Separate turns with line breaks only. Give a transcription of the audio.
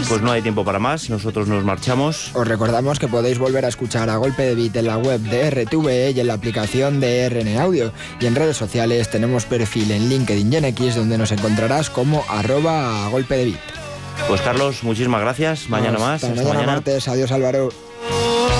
Pues no hay tiempo para más, nosotros nos marchamos.
Os recordamos que podéis volver a escuchar A Golpe de Beat en la web de RTVE y en la aplicación de RN Audio. Y en redes sociales tenemos perfil en LinkedIn y en X, donde nos encontrarás como @agolpedebeat.
Pues Carlos, muchísimas gracias. Mañana más.
Hasta mañana martes. Adiós, Álvaro.